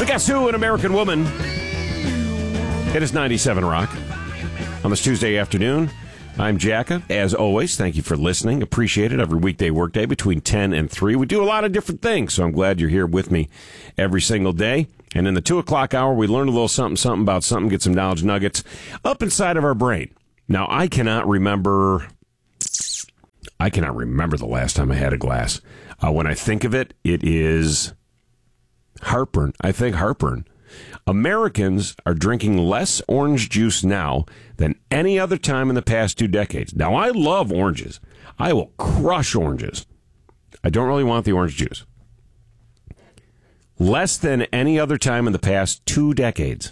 Guess Who, An American Woman. It is 97 Rock on this Tuesday afternoon. I'm Jacka. As always, thank you for listening. Appreciate it. Every weekday workday between 10 and 3. We do a lot of different things, so I'm glad you're here with me every single day. And in the 2 o'clock hour, we learn a little something about something, get some knowledge nuggets up inside of our brain. Now, I cannot remember the last time I had a glass. When I think of it, it is heartburn. I think heartburn. Americans are drinking less orange juice now than any other time in the past 2 decades. Now, I love oranges. I will crush oranges. I don't really want the orange juice. Less than any other time in the past 2 decades.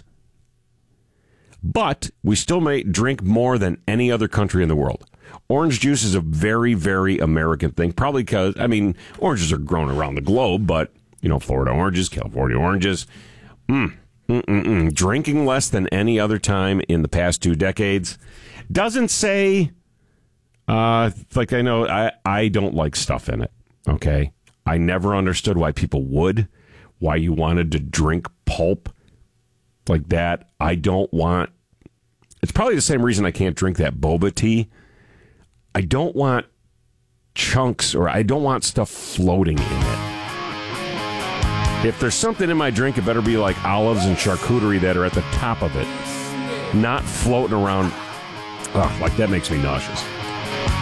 But we still may drink more than any other country in the world. Orange juice is a very, very American thing. Probably because, oranges are grown around the globe, but, Florida oranges, California oranges. Drinking less than any other time in the past 2 decades. Doesn't say, I don't like stuff in it, okay? I never understood why people would, why you wanted to drink pulp like that. It's probably the same reason I can't drink that boba tea. I don't want chunks, or I don't want stuff floating in it. If there's something in my drink, it better be like olives and charcuterie that are at the top of it, not floating around. Like that makes me nauseous.